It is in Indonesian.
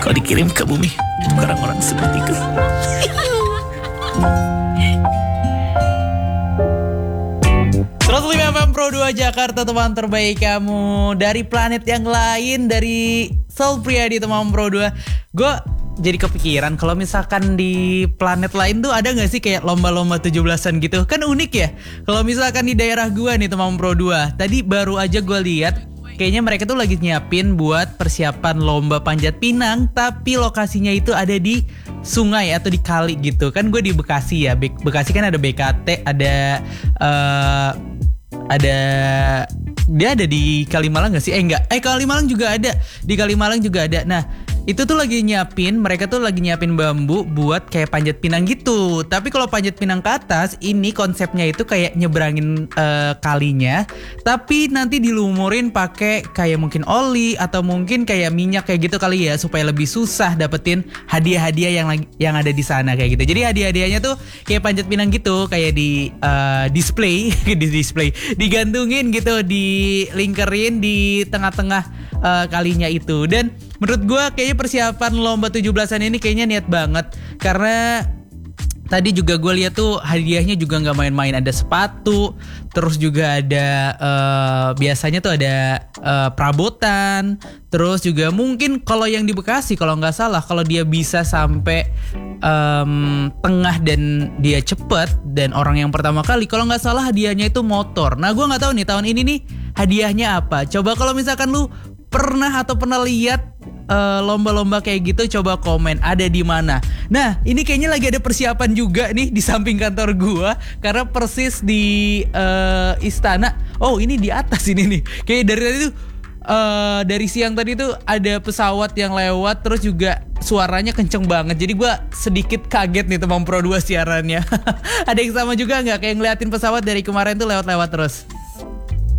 Kau dikirim ke bumi untuk orang-orang sepertiku. 105 FM Pro 2 Jakarta, teman terbaik kamu. Dari planet yang lain, dari Soul Priadi, teman Pro 2. Gue jadi kepikiran kalau misalkan di planet lain tuh ada gak sih kayak lomba-lomba 17-an gitu. Kan unik ya. Kalau misalkan di daerah gue nih, teman Pro 2. Tadi baru aja gue lihat kayaknya mereka tuh lagi nyiapin buat persiapan lomba panjat pinang, tapi lokasinya itu ada di sungai atau di kali gitu. Kan gue di Bekasi ya. Bekasi kan ada BKT, ada dia ada di Kalimalang gak sih? Enggak. Kalimalang juga ada. Di Kalimalang juga ada. Nah, itu tuh mereka tuh lagi nyiapin bambu buat kayak panjat pinang gitu. Tapi kalau panjat pinang ke atas, ini konsepnya itu kayak nyebrangin kalinya, tapi nanti dilumurin pakai kayak mungkin oli atau mungkin kayak minyak kayak gitu kali ya, supaya lebih susah dapetin hadiah-hadiah yang ada di sana kayak gitu. Jadi hadiah-hadiahnya tuh kayak panjat pinang gitu, kayak di display, digantungin gitu, dilingkerin di tengah-tengah kalinya itu. Dan menurut gue kayaknya persiapan lomba 17-an ini kayaknya niat banget. Karena tadi juga gue lihat tuh hadiahnya juga gak main-main. Ada sepatu, terus juga ada biasanya tuh ada perabotan. Terus juga mungkin kalau yang di Bekasi, kalau gak salah, kalau dia bisa sampai tengah dan dia cepet dan orang yang pertama kali, kalau gak salah hadiahnya itu motor. Nah, gue gak tahu nih tahun ini nih hadiahnya apa. Coba kalau misalkan lu pernah lihat lomba-lomba kayak gitu, coba komen ada di mana. Nah, ini kayaknya lagi ada persiapan juga nih di samping kantor gua, karena persis di istana. Oh, ini di atas ini nih. Kayak dari tadi tuh dari siang tadi tuh ada pesawat yang lewat, terus juga suaranya kenceng banget. Jadi gue sedikit kaget nih teman Pro 2 siarannya. Ada yang sama juga nggak kayak ngeliatin pesawat dari kemarin tuh lewat-lewat terus?